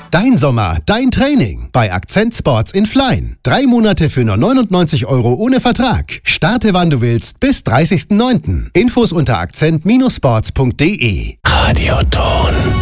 Dein Sommer, dein Training bei Accent Sports in Flein. 3 Monate für nur 99 € ohne Vertrag. Starte wann du willst bis 30.09. Infos unter akzent-sports.de. Radioton.